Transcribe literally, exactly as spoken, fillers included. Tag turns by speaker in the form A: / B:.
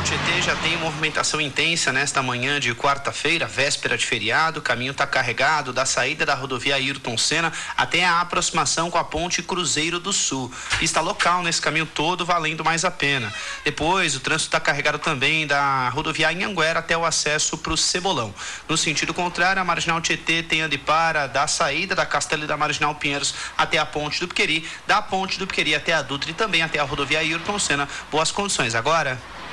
A: Tietê já tem movimentação intensa nesta manhã de quarta-feira, véspera de feriado. O caminho está carregado da saída da rodovia Ayrton Senna até a aproximação com a ponte Cruzeiro do Sul. Pista local nesse caminho todo, valendo mais a pena. Depois, o trânsito está carregado também da rodovia Anhanguera até o acesso para o Cebolão. No sentido contrário, a Marginal Tietê tem a de para da saída da Castelo e da Marginal Pinheiros até a ponte do Piqueri, da ponte do Piqueri até a Dutra e também até a rodovia Ayrton Senna. Boas condições. Agora...